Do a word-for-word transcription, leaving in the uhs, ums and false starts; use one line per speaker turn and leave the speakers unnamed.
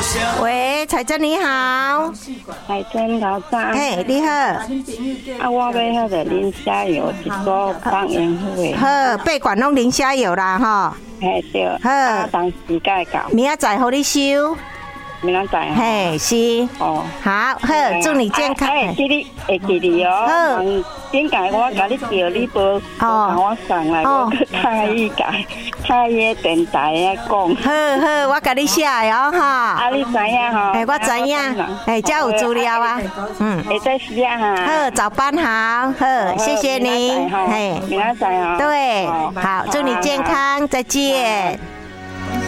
喂，彩珍你好。
彩珍老早。
嘿，你好。
啊，我要迄个磷虾油一组放盐火。
好，八罐拢磷虾油啦，吼。
嘿对。好。啊，当时间到。
明仔载互你收。
明仔载。
嘿，是。哦。好，好，祝你健康。
哎，记你，会记你哦。好。顶届我甲你叫你无，把我送来，我去太医甲太医电台啊讲。
好好，我甲你写哦哈。
啊，你知影吼？
哎，我知影。哎，这有资料啊。
嗯。会再写哈。
好，早班好，好，谢谢你。
嘿，明仔载哈。
对，好，祝你健康，再见。